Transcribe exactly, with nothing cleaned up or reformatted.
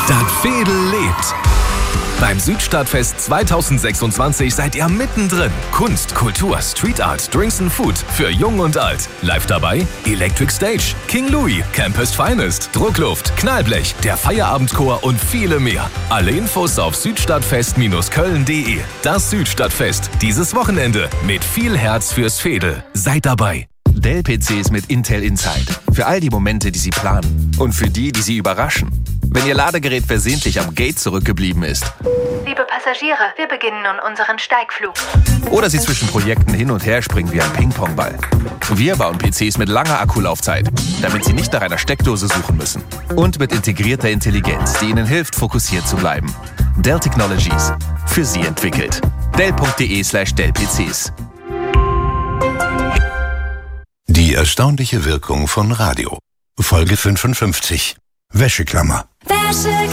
Das Veedel lebt. Beim Südstadtfest zweitausendsechsundzwanzig seid ihr mittendrin. Kunst, Kultur, Street Art, Drinks and Food für Jung und Alt. Live dabei Electric Stage, King Louis, Campus Finest, Druckluft, Knallblech, der Feierabendchor und viele mehr. Alle Infos auf südstadtfest Köln punkt de. Das Südstadtfest, dieses Wochenende mit viel Herz fürs Veedel. Seid dabei. Dell-P Cs mit Intel Inside. Für all die Momente, die Sie planen. Und für die, die Sie überraschen. Wenn Ihr Ladegerät versehentlich am Gate zurückgeblieben ist. Liebe Passagiere, wir beginnen nun unseren Steigflug. Oder Sie zwischen Projekten hin und her springen wie ein Ping-Pong-Ball. Wir bauen P Cs mit langer Akkulaufzeit, damit Sie nicht nach einer Steckdose suchen müssen. Und mit integrierter Intelligenz, die Ihnen hilft, fokussiert zu bleiben. Dell Technologies. Für Sie entwickelt. Dell punkt de slash Dell P Cs. Die erstaunliche Wirkung von Radio. Folge fünfundfünfzig. Wäscheklammer. Wäscheklammer.